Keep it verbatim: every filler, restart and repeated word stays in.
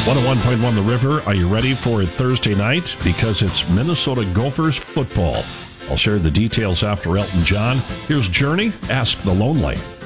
one oh one point one The River, are you ready for Thursday night? Because it's Minnesota Gophers football. I'll share the details after Elton John. Here's Journey, Ask the Lonely.